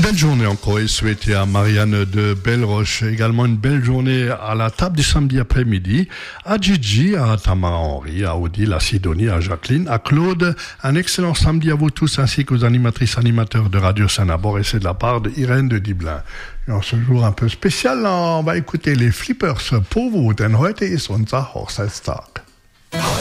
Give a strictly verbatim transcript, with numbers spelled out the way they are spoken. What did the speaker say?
belle journée encore et souhaiter à Marianne de Belleroche. Également une belle journée à la table du samedi après-midi. À Gigi, à Tamara Henry, à Odile, à Sidonie, à Jacqueline, à Claude. Un excellent samedi à vous tous ainsi qu'aux animatrices animateurs de Radio Saint-Nabor. Et c'est de la part de Irène de Diblin. Et en ce jour un peu spécial, on va écouter les Flippers pour vous. Denn heute ist unser Hochzeitstag.